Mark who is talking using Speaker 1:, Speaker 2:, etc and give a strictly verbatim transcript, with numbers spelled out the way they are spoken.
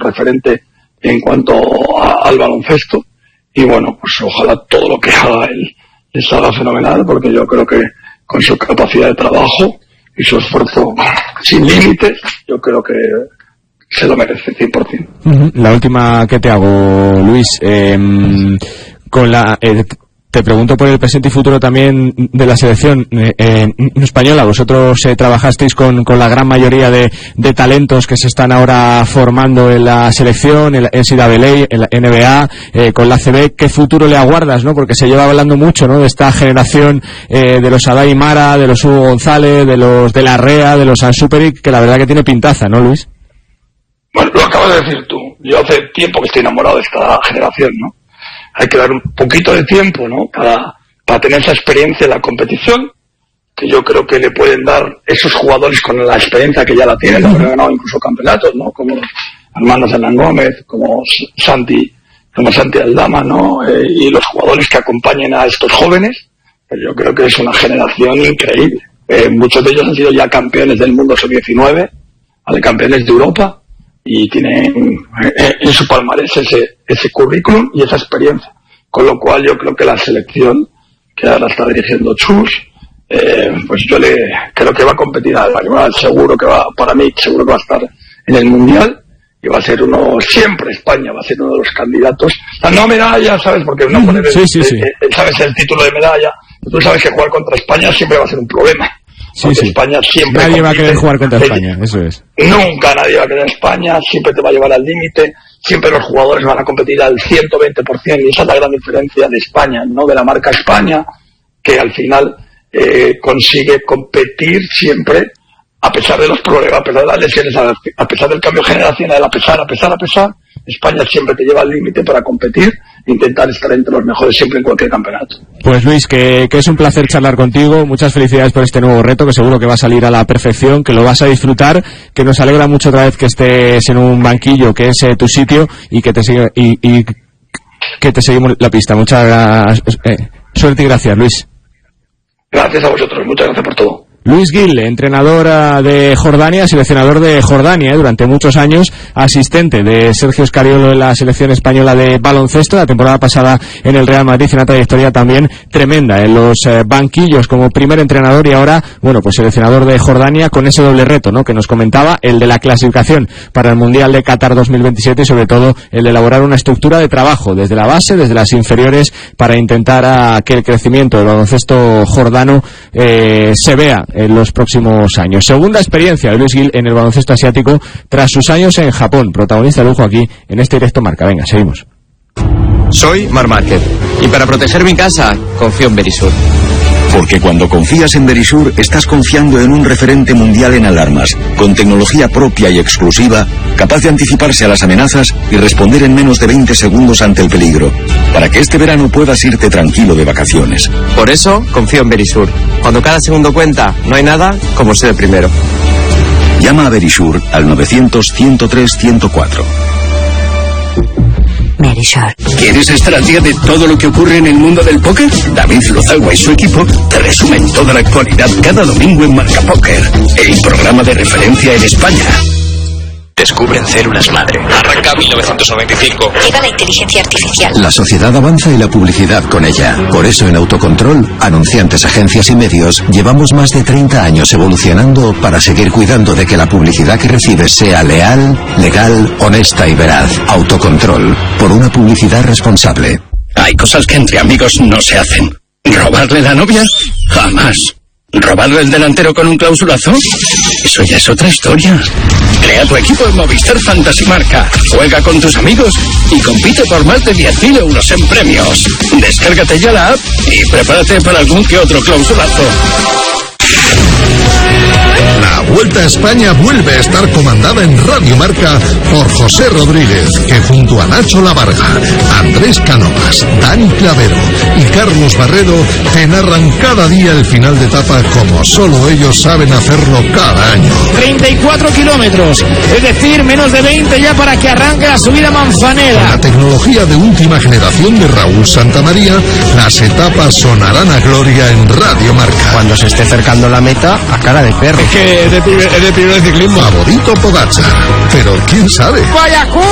Speaker 1: referente en cuanto a, al baloncesto. Y bueno, pues ojalá todo lo que haga él les haga fenomenal, porque yo creo que con su capacidad de trabajo y su esfuerzo sin límites, yo creo que se lo merece cien por ciento.
Speaker 2: La última que te hago, Luis, eh, con la... Eh, te pregunto por el presente y futuro también de la selección eh, eh, española. Vosotros eh, trabajasteis con, con la gran mayoría de, de talentos que se están ahora formando en la selección, en la N C A A, en la N B A, eh, con la A C B. ¿Qué futuro le aguardas, no? Porque se lleva hablando mucho, ¿no?, de esta generación eh, de los Adai Mara, de los Hugo González, de los de la Rea, de los Ansuperic, que la verdad que tiene pintaza, ¿no, Luis?
Speaker 1: Bueno, lo acabas de decir tú. Yo hace tiempo que estoy enamorado de esta generación, ¿no? Hay que dar un poquito de tiempo, ¿no?, para, para tener esa experiencia en la competición, que yo creo que le pueden dar esos jugadores con la experiencia que ya la tienen, que han ganado incluso campeonatos, ¿no?, como Armando Hernán Gómez, como Santi, como Santi Aldama, ¿no?, eh, y los jugadores que acompañen a estos jóvenes. Pero yo creo que es una generación increíble. Eh, muchos de ellos han sido ya campeones del mundo sub diecinueve, ¿vale?, campeones de Europa, y tienen en su palmarés ese, ese currículum y esa experiencia. Con lo cual yo creo que la selección que ahora está dirigiendo Chus, eh, pues yo le creo que va a competir al España, seguro que va, para mí seguro que va a estar en el Mundial, y va a ser uno, siempre España va a ser uno de los candidatos, la no medalla, ¿sabes? Porque no poner,
Speaker 2: sí, sí, sí.
Speaker 1: El, ¿sabes?, el título de medalla. Tú sabes que jugar contra España siempre va a ser un problema.
Speaker 2: Sí, sí.
Speaker 1: España siempre
Speaker 2: nadie compite, va a querer jugar contra
Speaker 1: eh,
Speaker 2: España, eso es.
Speaker 1: Nunca nadie va a querer España, siempre te va a llevar al límite, siempre los jugadores van a competir al ciento veinte por ciento, y esa es la gran diferencia de España, no de la marca España, que al final eh, consigue competir siempre, a pesar de los problemas, a pesar de las lesiones, a pesar del cambio generacional, a pesar, a pesar, a pesar, España siempre te lleva al límite para competir, intentar estar entre los mejores siempre en cualquier campeonato.
Speaker 2: Pues Luis, que, que es un placer charlar contigo, muchas felicidades por este nuevo reto, que seguro que va a salir a la perfección, que lo vas a disfrutar, que nos alegra mucho otra vez que estés en un banquillo, que es eh, tu sitio, y que te sigue, y, y que te seguimos la pista. Muchas eh, suerte y gracias, Luis.
Speaker 1: Gracias a vosotros, muchas gracias por todo.
Speaker 2: Luis Gil, entrenador de Jordania, seleccionador de Jordania eh, durante muchos años, asistente de Sergio Scariolo en la selección española de baloncesto, la temporada pasada en el Real Madrid, y una trayectoria también tremenda en los eh, banquillos como primer entrenador, y ahora, bueno, pues seleccionador de Jordania, con ese doble reto, ¿no?, que nos comentaba, el de la clasificación para el Mundial de Qatar dos mil veintisiete, y sobre todo el de elaborar una estructura de trabajo desde la base, desde las inferiores, para intentar a que el crecimiento del baloncesto jordano eh, se vea en los próximos años. Segunda experiencia de Luis Gil en el baloncesto asiático tras sus años en Japón. Protagonista de lujo aquí en este directo Marca. Venga, seguimos.
Speaker 3: Soy Marc Márquez y para proteger mi casa confío en Verisur.
Speaker 4: Porque cuando confías en Verisur, estás confiando en un referente mundial en alarmas, con tecnología propia y exclusiva, capaz de anticiparse a las amenazas y responder en menos de veinte segundos ante el peligro, para que este verano puedas irte tranquilo de vacaciones.
Speaker 3: Por eso confío en Verisur. Cuando cada segundo cuenta, no hay nada como ser el primero.
Speaker 4: Llama a Verisur al novecientos, ciento tres, ciento cuatro.
Speaker 5: Verisur.
Speaker 6: ¿Quieres estar al día de todo lo que ocurre en el mundo del póker? David Lozagua y su equipo te resumen toda la actualidad cada domingo en Marca Póker, el programa de referencia en España.
Speaker 7: Descubren células madre. Arranca mil novecientos noventa y cinco.
Speaker 5: Llega la inteligencia artificial.
Speaker 8: La sociedad avanza y la publicidad con ella. Por eso en Autocontrol, anunciantes, agencias y medios, llevamos más de treinta años evolucionando para seguir cuidando de que la publicidad que recibes sea leal, legal, honesta y veraz. Autocontrol, por una publicidad responsable.
Speaker 6: Hay cosas que entre amigos no se hacen. ¿Robarle la novia? Jamás. ¿Robarle el delantero con un clausulazo? Eso ya es otra historia. Crea tu equipo en Movistar Fantasy Marca. Juega con tus amigos y compite por más de diez mil euros en premios. Descárgate ya la app y prepárate para algún que otro clausulazo.
Speaker 9: La Vuelta a España vuelve a estar comandada en Radio Marca por José Rodríguez, que junto a Nacho Lavarga, Andrés Cánovas, Dani Clavero y Carlos Barredo te narran cada día el final de etapa como solo ellos saben hacerlo cada año.
Speaker 10: treinta y cuatro kilómetros, es decir, menos de veinte ya para que arranque la subida Manzanera.
Speaker 9: Con la tecnología de última generación de Raúl Santamaría, las etapas sonarán a gloria en Radio Marca.
Speaker 3: Cuando se esté acercando la meta, a cara de perro.
Speaker 10: Es que es de, es de primero de ciclismo.
Speaker 9: Favorito Pogačar, pero quién sabe.
Speaker 10: ¡Vaya